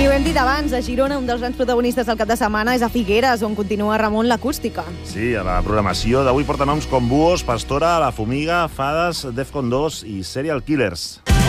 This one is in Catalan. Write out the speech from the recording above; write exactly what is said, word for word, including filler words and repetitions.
I ho hem dit abans, a Girona, un dels grans protagonistes del cap de setmana és a Figueres, on continua Ramon l'acústica. Sí, a la programació d'avui porta noms com Buos, Pastora, La Fumiga, Fades, Defcon dos i Serial Killers.